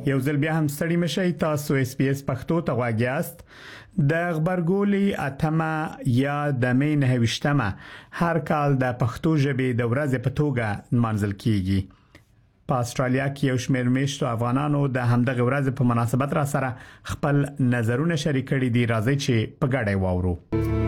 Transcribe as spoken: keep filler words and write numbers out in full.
یو ځل بیا هم ستړي مشئ، تاسو اس بي اس پښتو ته غواړئ یاست. د خبرګولي اتمه یا د مې نهویشتمه هر کال د پښتو ژبې د ورځې په توګه منځل کیږي. په استرالیا کې یو شمېر میشتو افغانانو د همدغه ورځې په مناسبت را سره خپل نظرونه شریک کړي دي. راځي چې په ګډه واورو.